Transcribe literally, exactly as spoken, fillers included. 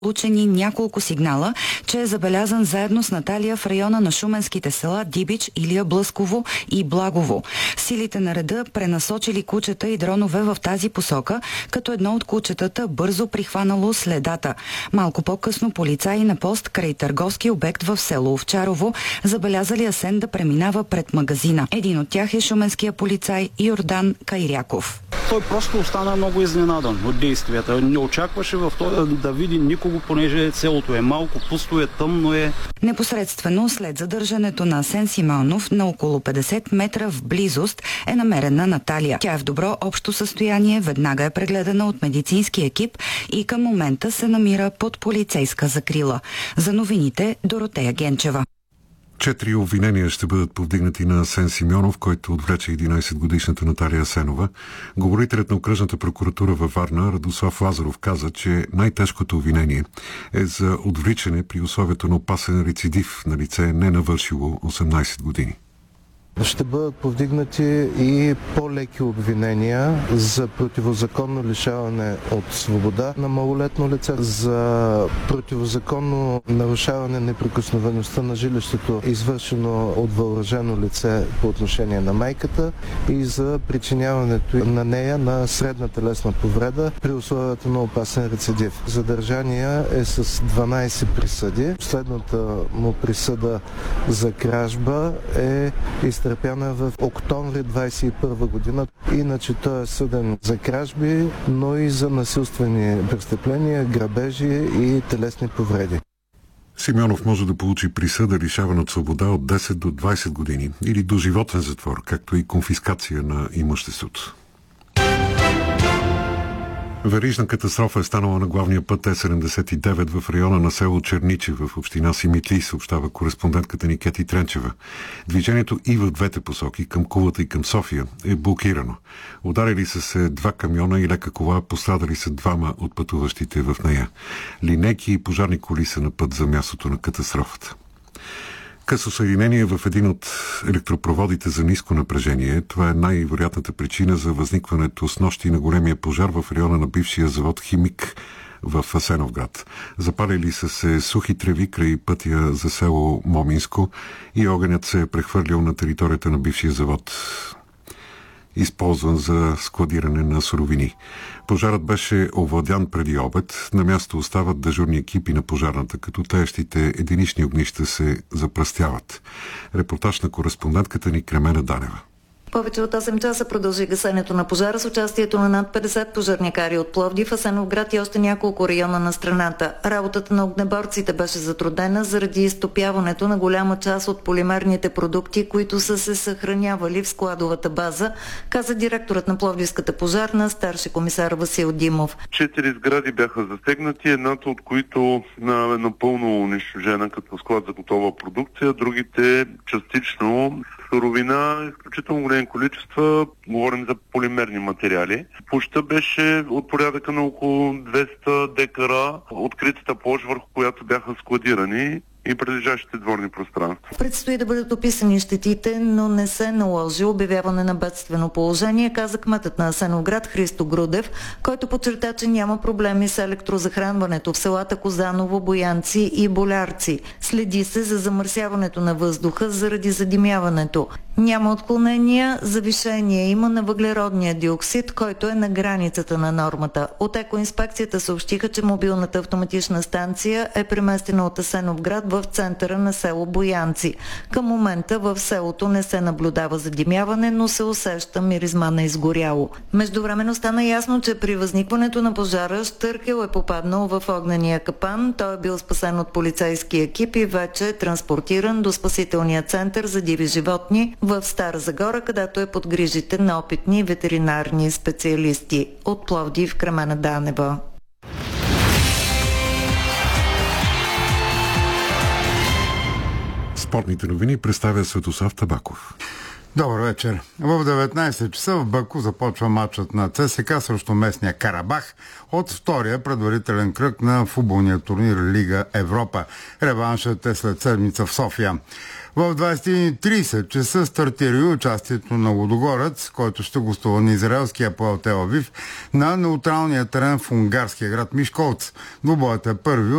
Получени няколко сигнала, че е забелязан заедно с Наталия в района на шуменските села Дибич, Илия Блъсково и Благово. Силите на реда пренасочили кучета и дронове в тази посока, като едно от кучетата бързо прихванало следата. Малко по-късно полицаи на пост край търговски обект в село Овчарово забелязали Асен да преминава пред магазина. Един от тях е шуменския полицай Йордан Кайряков. Той просто остана много изненадан от действията. Не очакваше в това да види никого, понеже селото е малко, пусто е, тъмно е. Непосредствено след задържането на Асен Симеонов на около петдесет метра в близост е намерена Наталия. Тя е в добро общо състояние, веднага е прегледана от медицински екип и към момента се намира под полицейска закрила. За новините Доротея Генчева. Четири обвинения ще бъдат повдигнати на Асен Симеонов, който отвлече единайсетгодишната Наталия Асенова. Говорителят на окръжната прокуратура във Варна, Радослав Лазаров, каза, че най-тежкото обвинение е за отвличане при условието на опасен рецидив на лице не навършило осемнайсет години. Ще бъдат повдигнати и по-леки обвинения за противозаконно лишаване от свобода на малолетно лице, за противозаконно нарушаване неприкосновеността на жилището, извършено от въоръжено лице по отношение на майката, и за причиняването на нея на средна телесна повреда при условията на опасен рецидив. Задържания е с дванайсет присъди. Последната му присъда за кражба е изтърпяна в октомври двайсет и първа година. Иначе той е съден за кражби, но и за насилствени престъпления, грабежи и телесни повреди. Симеонов може да получи присъда лишаване от свобода от десет до двайсет години или доживотен затвор, както и конфискация на имуществото. Верижна катастрофа е станала на главния път Е седемдесет и девет в района на село Черничи в община Симитли, съобщава кореспондентката ни Кети Тренчева. Движението и в двете посоки, към Кулата и към София, е блокирано. Ударили са се два камиона и лека кола, пострадали са двама от пътуващите в нея. Линейки и пожарни коли са на път за мястото на катастрофата. Късо съединение в един от електропроводите за ниско напрежение. Това е най-вероятната причина за възникването с нощи на големия пожар в района на бившия завод Химик в Асеновград. Запалили са се сухи треви край пътя за село Моминско и огънят се е прехвърлил на територията на бившия завод, използван за складиране на суровини. Пожарът беше овладян преди обед. На място остават дежурни екипи на пожарната, като теещите единични огнища се запръстяват. Репортаж на кореспондентката ни Кремена Данева. Повече от осем часа продължи гасенето на пожара с участието на над петдесет пожарникари от Пловдив, Асеновград и още няколко района на страната. Работата на огнеборците беше затруднена заради изтопяването на голяма част от полимерните продукти, които са се съхранявали в складовата база, каза директорът на Пловдивската пожарна, старши комисар Васил Димов. Четири сгради бяха засегнати, едната от които е напълно унищожена като склад за готова продукция, другите частично суровина, изключително големи количества, говорим за полимерни материали. Площта беше от порядъка на около двеста декара, откритата площ, върху която бяха складирани и прилежащите дворни пространства. Предстои да бъдат описани щетите, но не се наложи обявяване на бедствено положение, каза кметът на Асеновград Христо Грудев, който подчерта, че няма проблеми с електрозахранването в селата Козаново, Боянци и Болярци. Следи се за замърсяването на въздуха заради задимяването. Няма отклонения, завишение има на въглеродния диоксид, който е на границата на нормата. От екоинспекцията съобщиха, че мобилната автоматична станция е преместена от Асеновград в центъра на село Боянци. Към момента в селото не се наблюдава задимяване, но се усеща миризма на изгоряло. Междувременно стана ясно, че при възникването на пожара щъркел е попаднал в огнения капан. Той е бил спасен от полицейски екип и вече е транспортиран до спасителния център за диви животни в Стара Загора, където е под грижите на опитни ветеринарни специалисти. От Пловдив, Кремена Данева. Спортните новини представя Светослав Табаков. Добър вечер. В деветнайсет часа в Баку започва матчът на ЦСКА срещу местния Карабах от втория предварителен кръг на футболния турнир Лига Европа. Реваншът е след седмица в София. В двайсет и трийсет часа стартира и участието на Лудогорец, който ще гостува на израелския Апоел Тел Авив на неутралния терен в унгарския град Мишковц. Двубоят е първи